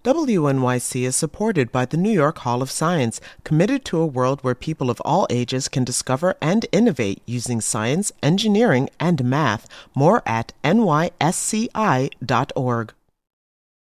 WNYC is supported by the New York Hall of Science, committed to a world where people of all ages can discover and innovate using science, engineering, and math. More at nysci.org.